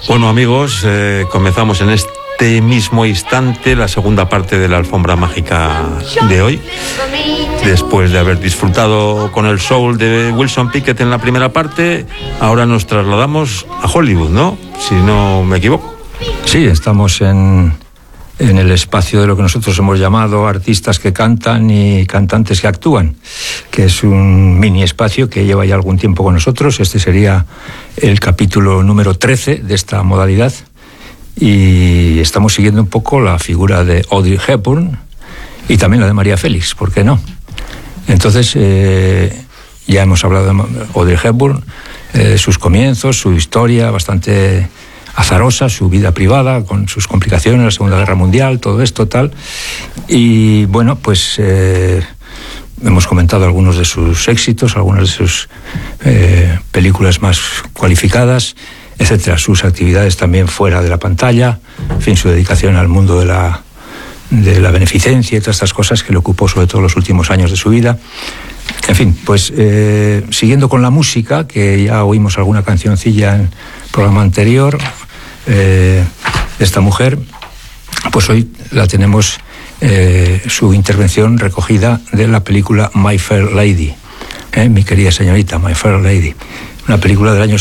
Bueno, amigos, comenzamos en este mismo instante la segunda parte de la alfombra mágica de hoy. Después de haber disfrutado con el soul de Wilson Pickett en la primera parte, ahora nos trasladamos a Hollywood, ¿no? Si no me equivoco. Sí, estamos en el espacio de lo que nosotros hemos llamado artistas que cantan y cantantes que actúan, que es un mini espacio que lleva ya algún tiempo con nosotros. Este sería el capítulo número 13 de esta modalidad y estamos siguiendo un poco la figura de Audrey Hepburn y también la de María Félix, ¿por qué no? Entonces, ya hemos hablado de Audrey Hepburn, sus comienzos, su historia bastante azarosa, su vida privada, con sus complicaciones, la Segunda Guerra Mundial, todo esto, tal. Y bueno, pues hemos comentado algunos de sus éxitos, algunas de sus películas más cualificadas, etcétera. Sus actividades también fuera de la pantalla, en fin, su dedicación al mundo de la beneficencia y todas estas cosas que le ocupó sobre todo los últimos años de su vida. En fin, pues siguiendo con la música, que ya oímos alguna cancioncilla en el programa anterior, de esta mujer, pues hoy la tenemos su intervención recogida de la película My Fair Lady, mi querida señorita, My Fair Lady, una película del año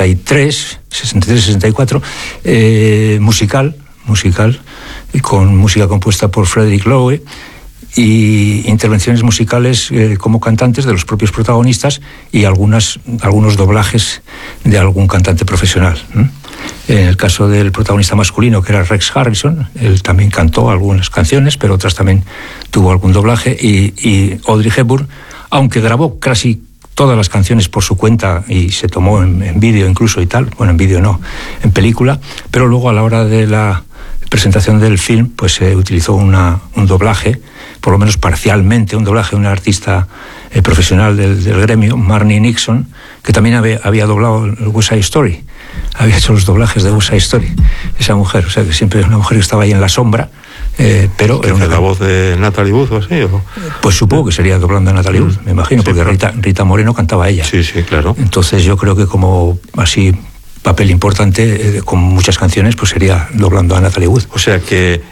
63-64, musical, y con música compuesta por Frederick Loewe, y intervenciones musicales como cantantes de los propios protagonistas y algunos doblajes de algún cantante profesional. En el caso del protagonista masculino, que era Rex Harrison, él también cantó algunas canciones, pero otras también tuvo algún doblaje, y Audrey Hepburn, aunque grabó casi todas las canciones por su cuenta y se tomó en vídeo incluso y tal, bueno, en vídeo no, en película, pero luego a la hora de la presentación del film, pues se utilizó un doblaje, por lo menos parcialmente, un doblaje de una artista profesional del gremio, Marnie Nixon, que también había doblado el West Side Story, había hecho los doblajes de West Side Story, esa mujer, o sea que siempre es una mujer que estaba ahí en la sombra, pero era la voz de Natalie Wood o así, ¿o? Pues supongo que sería doblando a Natalie Wood, me imagino, sí, porque claro. Rita Moreno cantaba a ella. Sí, claro. Entonces yo creo que como así papel importante con muchas canciones, pues sería doblando a Natalie Wood. O sea que,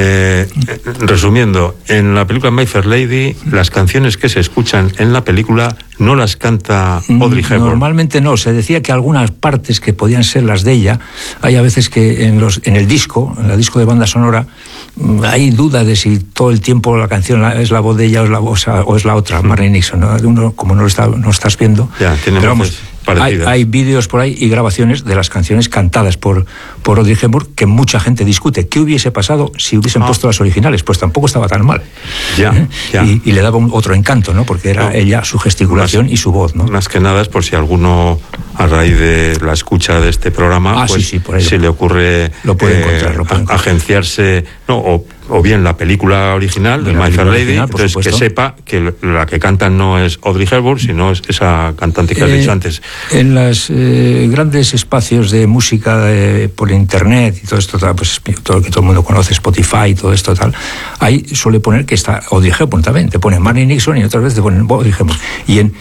resumiendo, en la película My Fair Lady, las canciones que se escuchan en la película no las canta Audrey Hepburn. Normalmente no, se decía que algunas partes que podían ser las de ella, hay a veces que en el disco de banda sonora, hay duda de si todo el tiempo la canción es la voz de ella o es la otra, Marnie Nixon, ¿no? Uno, como no estás viendo, ya, pero vamos, hay vídeos por ahí y grabaciones de las canciones cantadas por Audrey Hepburn que mucha gente discute. ¿Qué hubiese pasado si hubiesen puesto las originales? Pues tampoco estaba tan mal. Ya. Y le daba otro encanto, ¿no? Porque era ella, su gesticulación y su voz, ¿no? Más que nada es por si alguno, a raíz de la escucha de este programa, pues sí, por ahí se le ocurre lo puede encontrar. Agenciarse, o bien la película original de My Fair Lady, entonces que sepa que la que canta no es Audrey Hepburn, sino es esa cantante que has dicho antes. En los grandes espacios de música por internet y todo esto, pues todo lo que todo el mundo conoce, Spotify y todo esto tal, ahí suele poner que está Audrey Hepburn también, te pone Marnie Nixon y otras veces te ponen Audrey Hepburn. Y en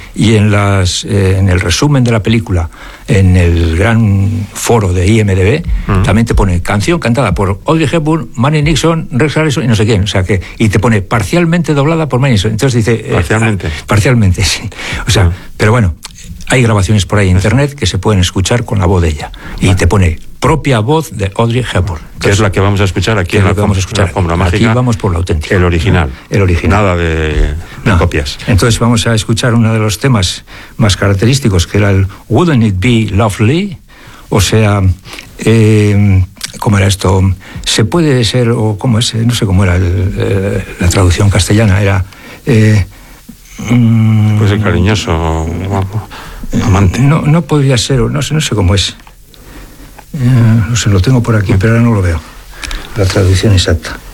el resumen de la película, en el gran foro de IMDb, también te pone canción cantada por Audrey Hepburn, Marnie Nixon, Rex Harrison y no sé quién, o sea que, y te pone parcialmente doblada por Marnie Nixon. Entonces dice parcialmente, sí. O sea, pero bueno, hay grabaciones por ahí en internet que se pueden escuchar con la voz de ella y te pone propia voz de Audrey Hepburn, que es la que vamos a escuchar aquí en la alfombra mágica. Aquí vamos por la auténtica, el original, nada de copias. Entonces vamos a escuchar uno de los temas más característicos, que era el Wouldn't It Be Lovely, o sea, ¿cómo era esto? Se puede ser, o cómo es, no sé cómo era la traducción castellana, era pues el cariñoso amante. No podría ser, o no sé cómo es. No sé, lo tengo por aquí, pero ahora no lo veo. La traducción exacta.